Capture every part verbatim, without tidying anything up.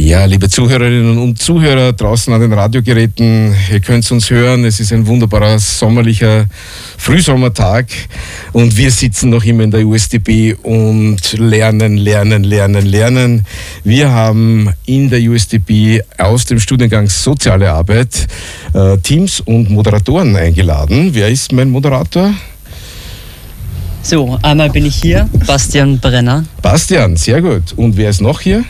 Ja, liebe Zuhörerinnen und Zuhörer draußen an den Radiogeräten, ihr könnt uns hören, es ist ein wunderbarer sommerlicher Frühsommertag und wir sitzen noch immer in der U S D B und lernen, lernen, lernen, lernen. Wir haben in der U S D B aus dem Studiengang Soziale Arbeit äh, Teams und Moderatoren eingeladen. Wer ist mein Moderator? So, einmal bin ich hier, Bastian Brenner. Bastian, sehr gut. Und wer ist noch hier?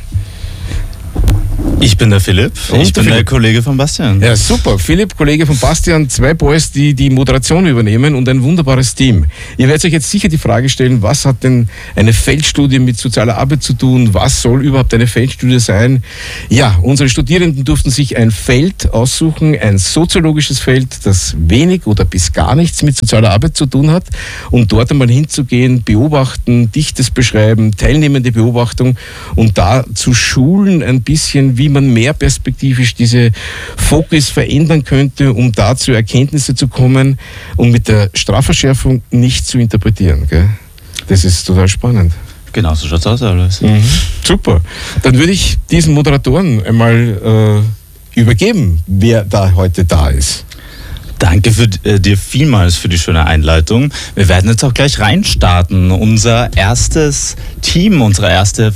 Ich bin der Philipp. Und ich der bin Philipp. der Kollege von Bastian. Ja, super. Philipp, Kollege von Bastian, zwei Boys, die die Moderation übernehmen und ein wunderbares Team. Ihr werdet euch jetzt sicher die Frage stellen, was hat denn eine Feldstudie mit sozialer Arbeit zu tun? Was soll überhaupt eine Feldstudie sein? Ja, unsere Studierenden durften sich ein Feld aussuchen, ein soziologisches Feld, das wenig oder bis gar nichts mit sozialer Arbeit zu tun hat, um dort einmal hinzugehen, beobachten, Dichtes beschreiben, teilnehmende Beobachtung und da zu schulen ein bisschen, wie man mehr perspektivisch diese Fokus verändern könnte, um da zu Erkenntnisse zu kommen und mit der Strafverschärfung nicht zu interpretieren. Gell? Das ist total spannend. Genau, so schaut's aus alles. Mhm. Super. Dann würde ich diesen Moderatoren einmal äh, übergeben, wer da heute da ist. Danke für, äh, dir vielmals für die schöne Einleitung. Wir werden jetzt auch gleich reinstarten. Unser erstes Team, unsere erste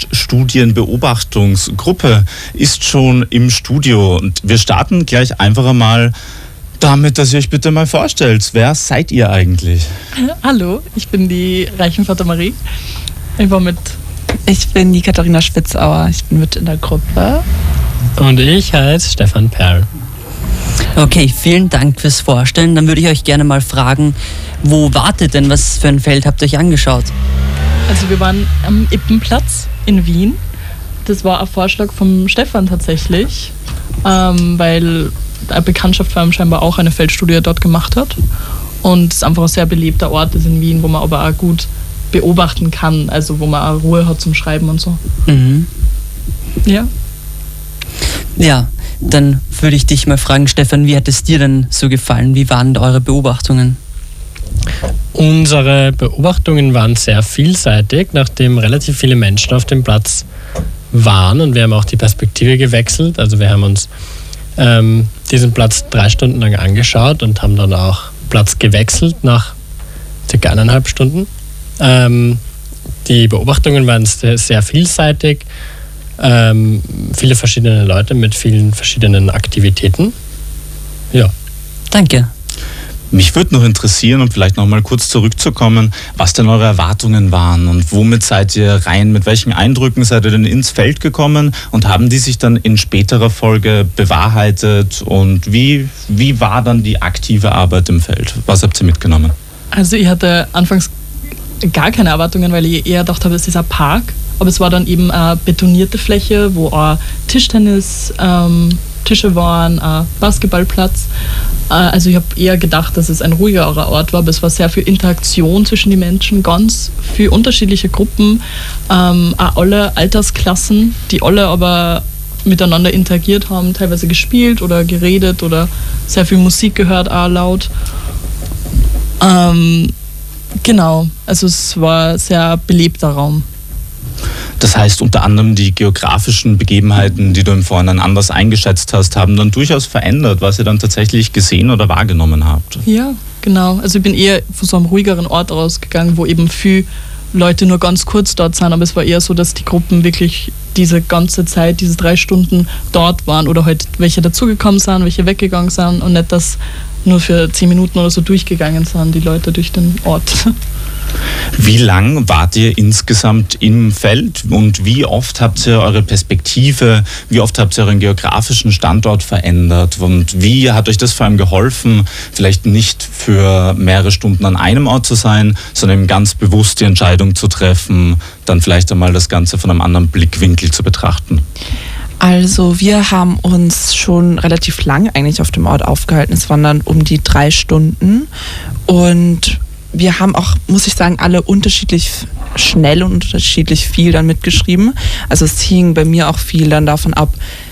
Feldstudienbeobachtungsgruppe ist schon im Studio. Und wir starten gleich einfach einmal damit, dass ihr euch bitte mal vorstellt. Wer seid ihr eigentlich? Hallo, ich bin die Reichenvater Marie. Ich war mit. Ich bin die Katharina Spitzauer. Ich bin mit in der Gruppe. Und ich heiße Stefan Perl. Okay, vielen Dank fürs Vorstellen. Dann würde ich euch gerne mal fragen, wo wart ihr denn? Was für ein Feld habt ihr euch angeschaut? Also wir waren am Ippenplatz in Wien. Das war ein Vorschlag vom Stefan tatsächlich, ähm, weil eine Bekanntschaft von ihm scheinbar auch eine Feldstudie dort gemacht hat. Und es einfach ein sehr belebter Ort ist in Wien, wo man aber auch gut beobachten kann, also wo man auch Ruhe hat zum Schreiben und so. Mhm. Ja. Ja, dann würde ich dich mal fragen, Stefan, wie hat es dir denn so gefallen? Wie waren eure Beobachtungen? Unsere Beobachtungen waren sehr vielseitig, nachdem relativ viele Menschen auf dem Platz waren und wir haben auch die Perspektive gewechselt. Also wir haben uns ähm, diesen Platz drei Stunden lang angeschaut und haben dann auch Platz gewechselt nach circa eineinhalb Stunden. Ähm, die Beobachtungen waren sehr, sehr vielseitig. Ähm, viele verschiedene Leute mit vielen verschiedenen Aktivitäten. Ja. Danke. Mich würde noch interessieren, um vielleicht noch mal kurz zurückzukommen, was denn eure Erwartungen waren und womit seid ihr rein, mit welchen Eindrücken seid ihr denn ins Feld gekommen und haben die sich dann in späterer Folge bewahrheitet und wie, wie war dann die aktive Arbeit im Feld? Was habt ihr mitgenommen? Also ich hatte anfangs gar keine Erwartungen, weil ich eher gedacht habe, es ist ein Park. Aber es war dann eben eine betonierte Fläche, wo auch Tischtennis, ähm, Tische waren, ein Basketballplatz. Äh, also ich habe eher gedacht, dass es ein ruhigerer Ort war, aber es war sehr viel Interaktion zwischen den Menschen, ganz viele unterschiedliche Gruppen, ähm, auch alle Altersklassen, die alle aber miteinander interagiert haben, teilweise gespielt oder geredet oder sehr viel Musik gehört, auch laut. Ähm, genau, also es war ein sehr belebter Raum. Das heißt, unter anderem die geografischen Begebenheiten, die du im Vorhinein anders eingeschätzt hast, haben dann durchaus verändert, was ihr dann tatsächlich gesehen oder wahrgenommen habt. Ja, genau. Also ich bin eher von so einem ruhigeren Ort ausgegangen, wo eben viele Leute nur ganz kurz dort sind, aber es war eher so, dass die Gruppen wirklich diese ganze Zeit, diese drei Stunden dort waren oder halt welche dazugekommen sind, welche weggegangen sind und nicht, dass nur für zehn Minuten oder so durchgegangen sind, die Leute durch den Ort. Wie lang wart ihr insgesamt im Feld und wie oft habt ihr eure Perspektive, wie oft habt ihr euren geografischen Standort verändert und wie hat euch das vor allem geholfen, vielleicht nicht für mehrere Stunden an einem Ort zu sein, sondern ganz bewusst die Entscheidung zu treffen, dann vielleicht einmal das Ganze von einem anderen Blickwinkel zu betrachten? Also wir haben uns schon relativ lang eigentlich auf dem Ort aufgehalten. Es waren dann um die drei Stunden und wir haben auch, muss ich sagen, alle unterschiedlich schnell und unterschiedlich viel dann mitgeschrieben. Also es hing bei mir auch viel dann davon ab,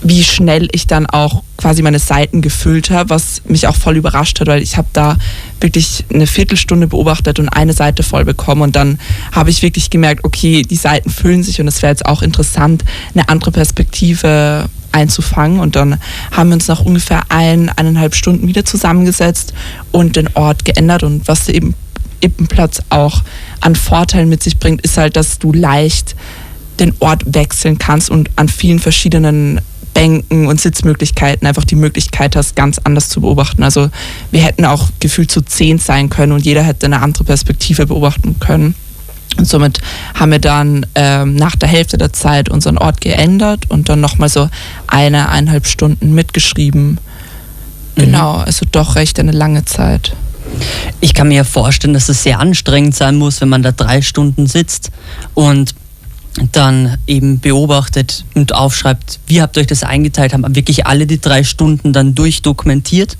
wie schnell ich dann auch quasi meine Seiten gefüllt habe, was mich auch voll überrascht hat, weil ich habe da wirklich eine Viertelstunde beobachtet und eine Seite voll bekommen und dann habe ich wirklich gemerkt, okay, die Seiten füllen sich und es wäre jetzt auch interessant, eine andere Perspektive einzufangen und dann haben wir uns nach ungefähr ein, eineinhalb Stunden wieder zusammengesetzt und den Ort geändert und was eben Ippenplatz auch an Vorteilen mit sich bringt, ist halt, dass du leicht den Ort wechseln kannst und an vielen verschiedenen Bänken und Sitzmöglichkeiten einfach die Möglichkeit hast, ganz anders zu beobachten. Also wir hätten auch gefühlt zu zehn sein können und jeder hätte eine andere Perspektive beobachten können. Und somit haben wir dann ähm, nach der Hälfte der Zeit unseren Ort geändert und dann nochmal so eine, eineinhalb Stunden mitgeschrieben. Genau, also doch recht eine lange Zeit. Ich kann mir ja vorstellen, dass es sehr anstrengend sein muss, wenn man da drei Stunden sitzt und dann eben beobachtet und aufschreibt. Wie habt ihr euch das eingeteilt? Haben wirklich alle die drei Stunden dann durchdokumentiert?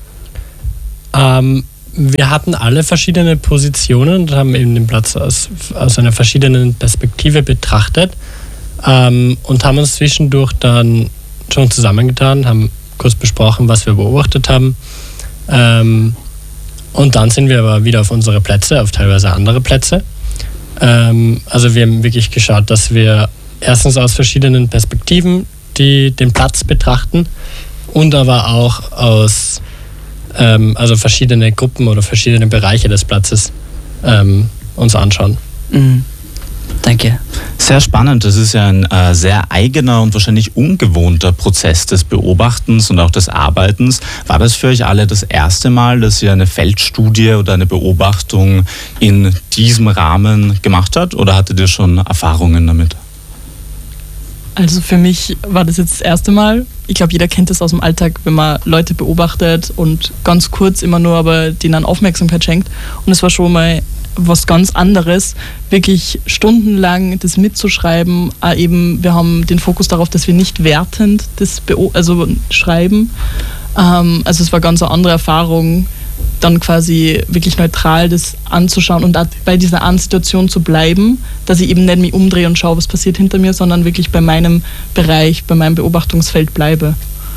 Ähm, wir hatten alle verschiedene Positionen und haben eben den Platz aus, aus einer verschiedenen Perspektive betrachtet ähm, und haben uns zwischendurch dann schon zusammengetan, haben kurz besprochen, was wir beobachtet haben. Ähm, und dann sind wir aber wieder auf unsere Plätze, auf teilweise andere Plätze. Ähm, also wir haben wirklich geschaut, dass wir erstens aus verschiedenen Perspektiven die, den Platz betrachten und aber auch aus ähm, also verschiedene Gruppen oder verschiedene Bereiche des Platzes ähm, uns anschauen. Mhm. Danke. Sehr spannend. Das ist ja ein äh, sehr eigener und wahrscheinlich ungewohnter Prozess des Beobachtens und auch des Arbeitens. War das für euch alle das erste Mal, dass ihr eine Feldstudie oder eine Beobachtung in diesem Rahmen gemacht habt oder hattet ihr schon Erfahrungen damit? Also für mich war das jetzt das erste Mal. Ich glaube, jeder kennt das aus dem Alltag, wenn man Leute beobachtet und ganz kurz immer nur aber denen Aufmerksamkeit schenkt. Und es war schon mal was ganz anderes, wirklich stundenlang das mitzuschreiben. Auch eben, wir haben den Fokus darauf, dass wir nicht wertend das Beo- also schreiben. Ähm, also es war ganz eine andere Erfahrung, dann quasi wirklich neutral das anzuschauen und auch bei dieser einen Situation zu bleiben, dass ich eben nicht mich umdrehe und schaue, was passiert hinter mir, sondern wirklich bei meinem Bereich, bei meinem Beobachtungsfeld bleibe.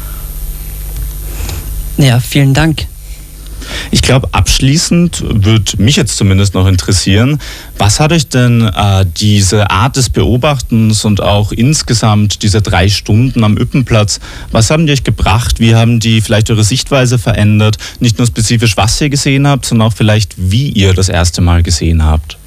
Ja, vielen Dank. Ich glaube, abschließend würde mich jetzt zumindest noch interessieren, was hat euch denn äh, diese Art des Beobachtens und auch insgesamt diese drei Stunden am Ippenplatz, was haben die euch gebracht? Wie haben die vielleicht eure Sichtweise verändert? Nicht nur spezifisch, was ihr gesehen habt, sondern auch vielleicht, wie ihr das erste Mal gesehen habt.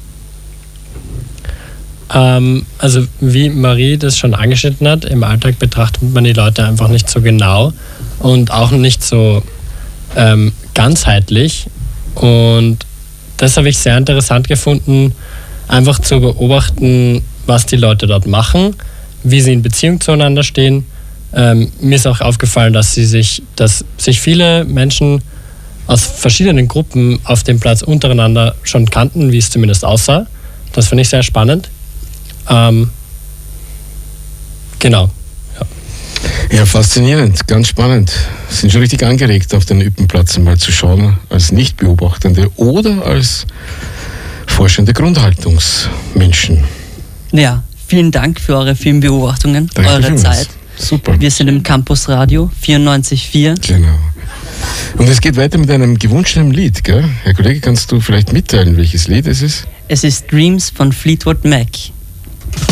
Ähm, also wie Marie das schon angeschnitten hat, im Alltag betrachtet man die Leute einfach nicht so genau und auch nicht so ähm, ganzheitlich, und das habe ich sehr interessant gefunden, einfach zu beobachten, was die Leute dort machen, wie sie in Beziehung zueinander stehen. Ähm, mir ist auch aufgefallen, dass sie sich, dass sich viele Menschen aus verschiedenen Gruppen auf dem Platz untereinander schon kannten, wie es zumindest aussah. Das finde ich sehr spannend. Ähm, genau. Ja, faszinierend, ganz spannend. Sind schon richtig angeregt, auf den Ippenplatz mal zu schauen, als Nichtbeobachtende oder als forschende Grundhaltungsmenschen. Ja, vielen Dank für eure vielen Beobachtungen, Danke eure vielmals. Zeit. Super. Wir sind im Campus Radio vierundneunzig Komma vier. Genau. Und es geht weiter mit einem gewünschten Lied, gell? Herr Kollege, kannst du vielleicht mitteilen, welches Lied es ist? Es ist Dreams von Fleetwood Mac.